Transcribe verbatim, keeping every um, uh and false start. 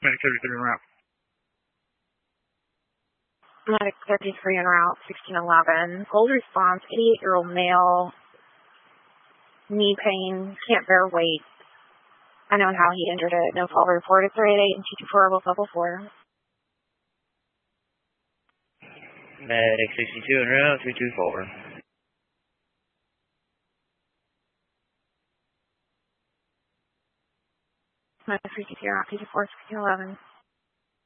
Medic thirty-three en route. Medic thirty-three en route, sixteen eleven. Cold response, eighty-eight-year-old male, knee pain, can't bear weight. Unknown how he injured it. No fault reported. three eight eight and two two four both level four. Medic sixty-two en route, three two four. Medic sixty-two en route, two two four, sixteen eleven.